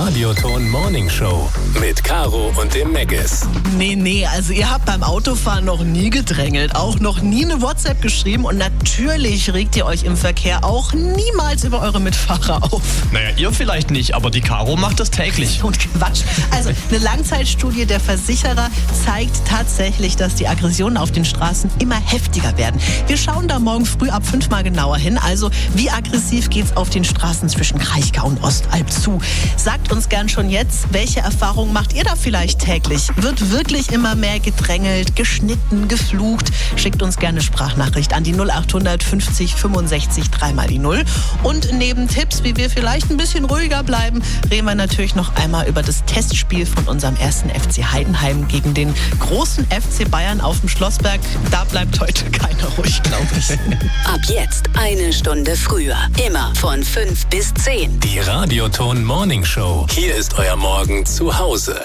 Radioton Morning Show mit Caro und dem Meggis. Nee, also ihr habt beim Autofahren noch nie gedrängelt, auch noch nie eine WhatsApp geschrieben und natürlich regt ihr euch im Verkehr auch niemals über eure Mitfahrer auf. Naja, ihr vielleicht nicht, aber die Caro macht das täglich. Und Quatsch. Also eine Langzeitstudie der Versicherer zeigt tatsächlich, dass die Aggressionen auf den Straßen immer heftiger werden. Wir schauen da morgen früh ab 5 mal genauer hin. Also wie aggressiv geht's auf den Straßen zwischen Kraichgau und Ostalb zu? Sagt uns gern schon jetzt, welche Erfahrungen macht ihr da vielleicht täglich? Wird wirklich immer mehr gedrängelt, geschnitten, geflucht? Schickt uns gerne eine Sprachnachricht an die 0800 50 65 3 mal die 0. Und neben Tipps, wie wir vielleicht ein bisschen ruhiger bleiben, reden wir natürlich noch einmal über das Testspiel von unserem ersten FC Heidenheim gegen den großen FC Bayern auf dem Schlossberg. Da bleibt heute keiner ruhig, glaube ich. Ab jetzt 1 Stunde früher. Immer von 5 bis 10. Die Radioton Morning Show. Hier ist euer Morgen zu Hause.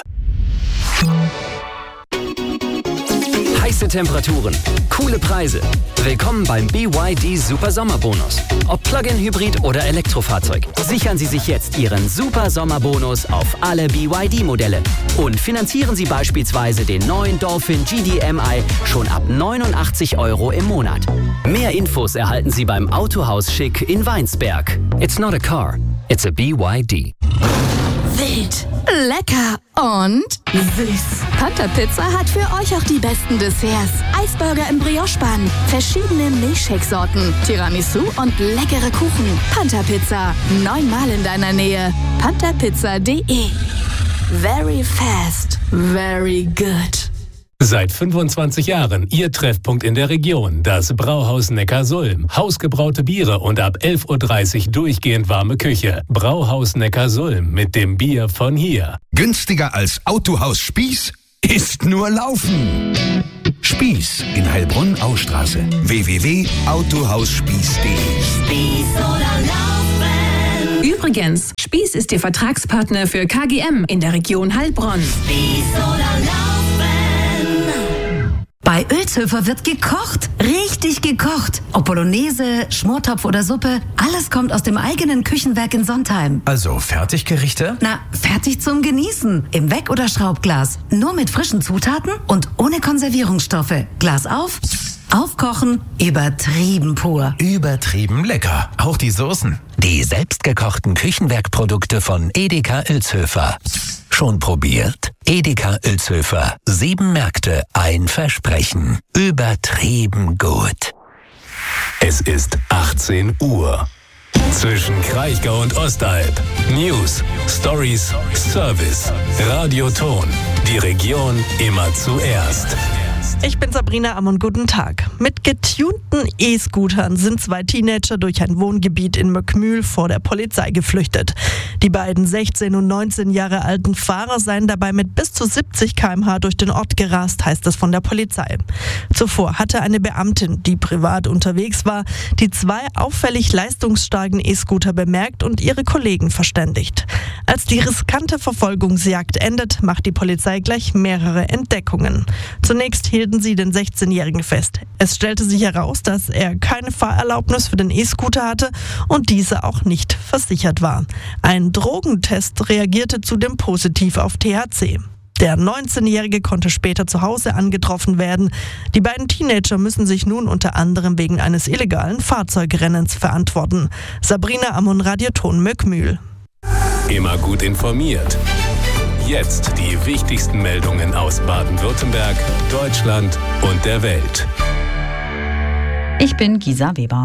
Heiße Temperaturen, coole Preise. Willkommen beim BYD Super Sommerbonus. Ob Plug-in-Hybrid oder Elektrofahrzeug, sichern Sie sich jetzt Ihren Super Sommerbonus auf alle BYD-Modelle und finanzieren Sie beispielsweise den neuen Dolphin GDMI schon ab 89 € im Monat. Mehr Infos erhalten Sie beim Autohaus Schick in Weinsberg. It's not a car, it's a BYD. Wild, lecker und süß. Panta Pizza hat für euch auch die besten Desserts. Eisburger im Brioche-Bann, verschiedene Milchshake-Sorten, Tiramisu und leckere Kuchen. Panta Pizza, 9-mal in deiner Nähe. pantapizza.de. Very fast, very good. Seit 25 Jahren Ihr Treffpunkt in der Region, das Brauhaus Neckarsulm. Hausgebraute Biere und ab 11:30 Uhr durchgehend warme Küche. Brauhaus Neckarsulm mit dem Bier von hier. Günstiger als Autohaus Spieß ist nur Laufen. Spieß in Heilbronn-Austraße. www.autohausspieß.de. Spieß oder Laufen. Übrigens, Spieß ist Ihr Vertragspartner für KGM in der Region Heilbronn. Spieß oder Laufen. Bei Ölzhöfer wird gekocht, richtig gekocht. Ob Bolognese, Schmortopf oder Suppe, alles kommt aus dem eigenen Küchenwerk in Sontheim. Also Fertiggerichte? Na, fertig zum Genießen. Im Weck- oder Schraubglas. Nur mit frischen Zutaten und ohne Konservierungsstoffe. Glas auf, aufkochen, übertrieben pur. Übertrieben lecker. Auch die Soßen. Die selbstgekochten Küchenwerkprodukte von Edeka Ölzhöfer. Schon probiert? Edeka Ölzhöfer. 7 Märkte, ein Versprechen. Übertrieben gut. Es ist 18 Uhr. Zwischen Kraichgau und Ostalb. News, Stories, Service. Radioton. Die Region immer zuerst. Ich bin Sabrina Ammon, guten Tag. Mit getunten E-Scootern sind 2 Teenager durch ein Wohngebiet in Möckmühl vor der Polizei geflüchtet. Die beiden 16 und 19 Jahre alten Fahrer seien dabei mit bis zu 70 km/h durch den Ort gerast, heißt es von der Polizei. Zuvor hatte eine Beamtin, die privat unterwegs war, die 2 auffällig leistungsstarken E-Scooter bemerkt und ihre Kollegen verständigt. Als die riskante Verfolgungsjagd endet, macht die Polizei gleich mehrere Entdeckungen. Zunächst hielten sie den 16-Jährigen fest. Es stellte sich heraus, dass er keine Fahrerlaubnis für den E-Scooter hatte und diese auch nicht versichert war. Ein Drogentest reagierte zudem positiv auf THC. Der 19-Jährige konnte später zu Hause angetroffen werden. Die beiden Teenager müssen sich nun unter anderem wegen eines illegalen Fahrzeugrennens verantworten. Sabrina Ammon, Radioton Möckmühl. Immer gut informiert. Jetzt die wichtigsten Meldungen aus Baden-Württemberg, Deutschland und der Welt. Ich bin Gisa Weber.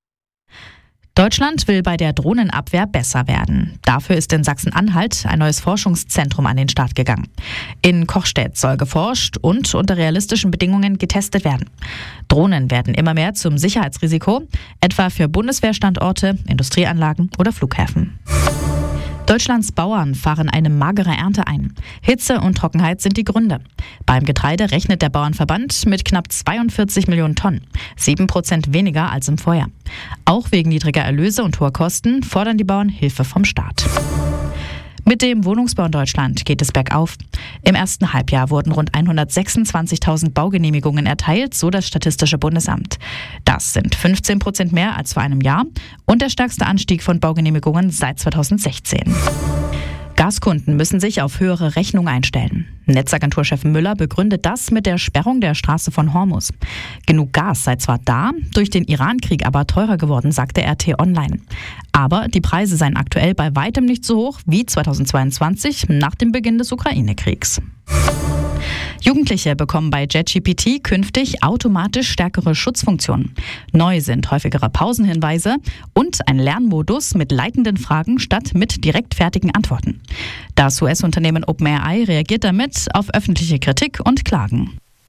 Deutschland will bei der Drohnenabwehr besser werden. Dafür ist in Sachsen-Anhalt ein neues Forschungszentrum an den Start gegangen. In Kochstedt soll geforscht und unter realistischen Bedingungen getestet werden. Drohnen werden immer mehr zum Sicherheitsrisiko, etwa für Bundeswehrstandorte, Industrieanlagen oder Flughäfen. Deutschlands Bauern fahren eine magere Ernte ein. Hitze und Trockenheit sind die Gründe. Beim Getreide rechnet der Bauernverband mit knapp 42 Millionen Tonnen, 7% weniger als im Vorjahr. Auch wegen niedriger Erlöse und hoher Kosten fordern die Bauern Hilfe vom Staat. Mit dem Wohnungsbau in Deutschland geht es bergauf. Im ersten Halbjahr wurden rund 126.000 Baugenehmigungen erteilt, so das Statistische Bundesamt. Das sind 15% mehr als vor einem Jahr und der stärkste Anstieg von Baugenehmigungen seit 2016. Gaskunden müssen sich auf höhere Rechnung einstellen. Netzagenturchef Müller begründet das mit der Sperrung der Straße von Hormuz. Genug Gas sei zwar da, durch den Irankrieg aber teurer geworden, sagte RT Online. Aber die Preise seien aktuell bei weitem nicht so hoch wie 2022 nach dem Beginn des Ukraine-Kriegs. Jugendliche bekommen bei JetGPT künftig automatisch stärkere Schutzfunktionen. Neu sind häufigere Pausenhinweise und ein Lernmodus mit leitenden Fragen statt mit direkt fertigen Antworten. Das US-Unternehmen OpenAI reagiert damit auf öffentliche Kritik und Klagen.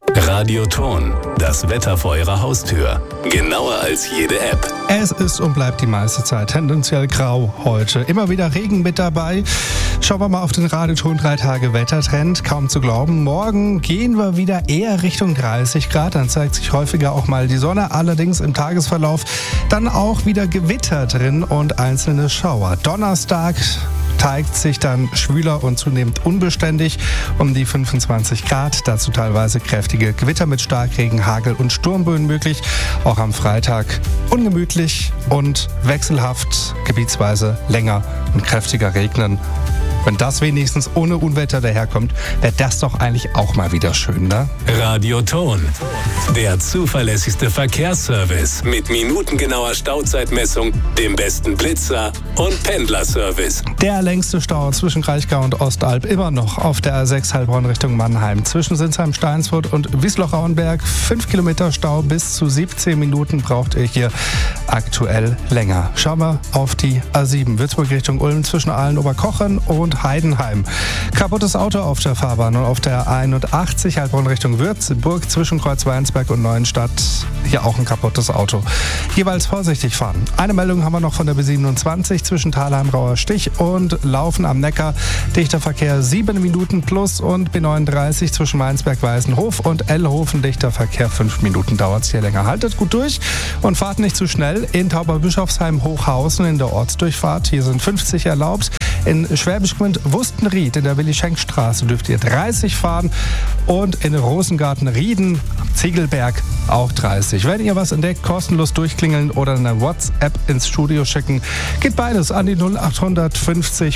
Radioton, das Wetter vor Ihrer Haustür. Genauer als jede App. Es ist und bleibt die meiste Zeit tendenziell grau heute. Immer wieder Regen mit dabei. Schauen wir mal auf den Radioton 3-Tage-Wettertrend. Kaum zu glauben, morgen gehen wir wieder eher Richtung 30 Grad. Dann zeigt sich häufiger auch mal die Sonne. Allerdings im Tagesverlauf dann auch wieder Gewitter drin und einzelne Schauer. Donnerstag zeigt sich dann schwüler und zunehmend unbeständig um die 25 Grad. Dazu teilweise kräftige Gewitter mit Starkregen, Hagel und Sturmböen möglich. Auch am Freitag ungemütlich und wechselhaft, gebietsweise länger und kräftiger regnen. Wenn das wenigstens ohne Unwetter daherkommt, wäre das doch eigentlich auch mal wieder schön, ne? Radioton, der zuverlässigste Verkehrsservice mit minutengenauer Stauzeitmessung, dem besten Blitzer und Pendlerservice. Der längste Stau zwischen Kraichgau und Ostalb immer noch auf der A6 Heilbronn Richtung Mannheim. Zwischen Sinsheim, Steinsfurt und Wiesloch-Auenberg 5 Kilometer Stau, bis zu 17 Minuten braucht ihr hier aktuell länger. Schauen wir auf die A7 Würzburg Richtung Ulm zwischen Aalen-Oberkochen und Heidenheim. Kaputtes Auto auf der Fahrbahn und auf der A81 Heilbronn Richtung Würzburg zwischen Kreuzweinsberg und Neuenstadt. Hier auch ein kaputtes Auto. Jeweils vorsichtig fahren. Eine Meldung haben wir noch von der B27 zwischen Thalheim-Rauer Stich und Laufen am Neckar. Dichter Verkehr 7 Minuten plus und B39 zwischen Mainsberg-Weißenhof und Ellhofen. Dichter Verkehr 5 Minuten dauert es hier länger. Haltet gut durch und fahrt nicht zu schnell. In Tauberbischofsheim-Hochhausen in der Ortsdurchfahrt. Hier sind 50 erlaubt. In Schwäbisch Gmünd Wustenried in der Willi-Schenk-Straße dürft ihr 30 fahren und in Rosengarten-Rieden am Ziegelberg auch 30. Wenn ihr was entdeckt, kostenlos durchklingeln oder eine WhatsApp ins Studio schicken, geht beides an die 0800 50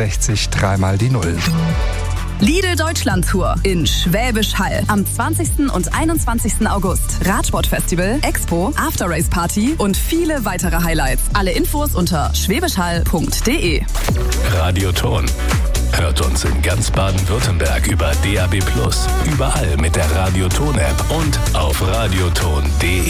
65 3 die 0. Lidl Deutschland Tour in Schwäbisch Hall am 20. und 21. August. Radsportfestival, Expo, After-Race Party und viele weitere Highlights. Alle Infos unter schwäbischhall.de. Radioton. Hört uns in ganz Baden-Württemberg über DAB+, überall mit der Radioton-App und auf radioton.de.